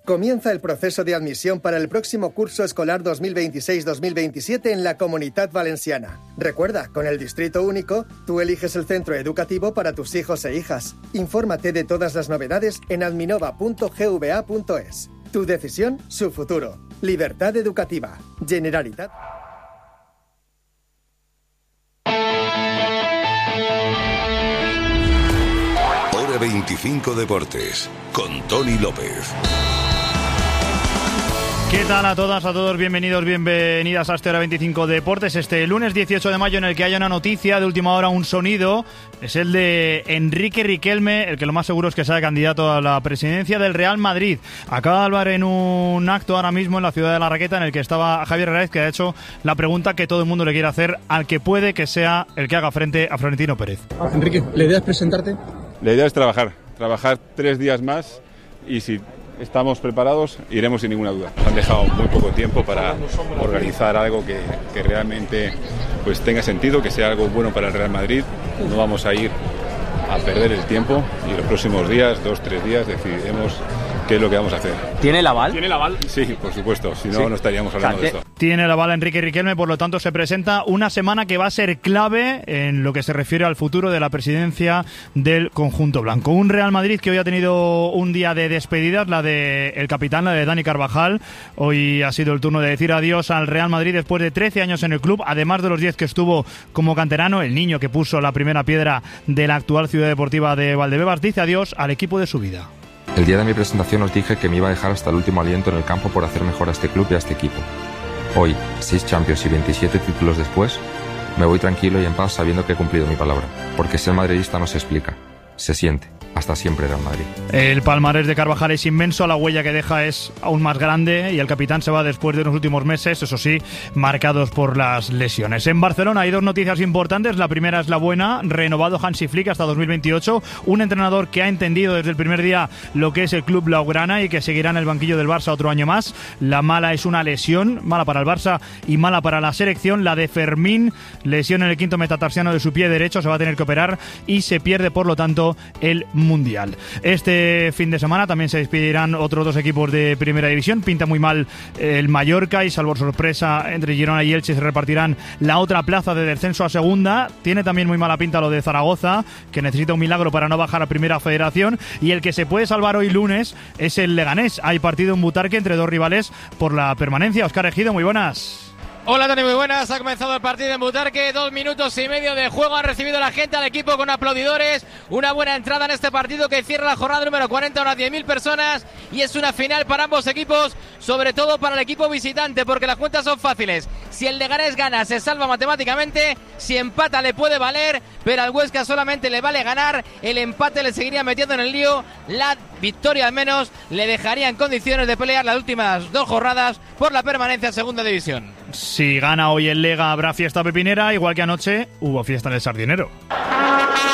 Comienza el proceso de admisión para el próximo curso escolar 2026-2027 en la Comunitat Valenciana. Recuerda, con el Distrito Único, tú eliges el centro educativo para tus hijos e hijas. Infórmate de todas las novedades en adminova.gva.es. Tu decisión, su futuro. Libertad educativa. Generalitat. Hora 25 Deportes, con Tony López. ¿Qué tal a todas, a todos? Bienvenidas a este Hora 25 Deportes. Este lunes 18 de mayo en el que haya una noticia de última hora, un sonido, es el de Enrique Riquelme, el que lo más seguro es que sea candidato a la presidencia del Real Madrid. Acaba de hablar en un acto ahora mismo en la ciudad de La Raqueta en el que estaba Javier Hernández, que ha hecho la pregunta que todo el mundo le quiere hacer al que puede que sea el que haga frente a Florentino Pérez. Enrique, ¿la idea es presentarte? La idea es trabajar 3 días más y si estamos preparados, iremos sin ninguna duda. Nos han dejado muy poco tiempo para organizar algo que realmente pues tenga sentido, que sea algo bueno para el Real Madrid. No vamos a ir a perder el tiempo y los próximos días, 2-3 días, decidiremos qué es lo que vamos a hacer. ¿Tiene el aval? ¿Tiene el aval? Sí, por supuesto, si no, no estaríamos hablando de esto. Tiene el aval Enrique Riquelme, por lo tanto se presenta una semana que va a ser clave en lo que se refiere al futuro de la presidencia del conjunto blanco. Un Real Madrid que hoy ha tenido un día de despedidas, la del capitán, la de Dani Carvajal. Hoy ha sido el turno de decir adiós al Real Madrid después de 13 años en el club, además de los 10 que estuvo como canterano, el niño que puso la primera piedra de la actual ciudad deportiva de Valdebebas. Dice adiós al equipo de su vida. El día de mi presentación os dije que me iba a dejar hasta el último aliento en el campo por hacer mejor a este club y a este equipo. Hoy, 6 Champions y 27 títulos después, me voy tranquilo y en paz sabiendo que he cumplido mi palabra. Porque ser madridista no se explica, se siente. Hasta siempre Real Madrid. El palmarés de Carvajal es inmenso, la huella que deja es aún más grande y el capitán se va después de los últimos meses, eso sí, marcados por las lesiones. En Barcelona hay 2 noticias importantes. La primera es la buena, renovado Hansi Flick hasta 2028, un entrenador que ha entendido desde el primer día lo que es el club blaugrana y que seguirá en el banquillo del Barça otro año más. La mala es una lesión, mala para el Barça y mala para la selección, la de Fermín, lesión en el quinto metatarsiano de su pie derecho, se va a tener que operar y se pierde por lo tanto el Mundial. Este fin de semana también se despedirán otros 2 equipos de primera división. Pinta muy mal el Mallorca y salvo sorpresa entre Girona y Elche se repartirán la otra plaza de descenso a segunda. Tiene también muy mala pinta lo de Zaragoza, que necesita un milagro para no bajar a primera federación, y el que se puede salvar hoy lunes es el Leganés. Hay partido en Butarque entre 2 rivales por la permanencia. Óscar Ejido, muy buenas. Hola Tony, muy buenas. Ha comenzado el partido en Butarque, 2 minutos y medio de juego. Han recibido la gente al equipo con aplaudidores. Una buena entrada en este partido que cierra la jornada número 40, unas 10.000 personas. Y es una final para ambos equipos, sobre todo para el equipo visitante, porque las cuentas son fáciles. Si el Leganés gana, se salva matemáticamente. Si empata, le puede valer, pero al Huesca solamente le vale ganar. El empate le seguiría metiendo en el lío. La victoria al menos le dejaría en condiciones de pelear las últimas 2 jornadas por la permanencia en segunda división. Si gana hoy el Lega habrá fiesta pepinera, igual que anoche hubo fiesta en el Sardinero.